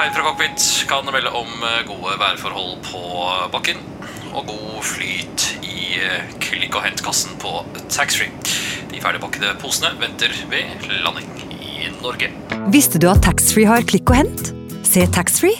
kaptein fra cockpit kan melde om gode værforhold på bakken og god flyt i klikk- og hentkassen på taxfree. De ferdigpakkede posene venter ved landing i Norge. Visste du at taxfree har klikk og hent? Se taxfree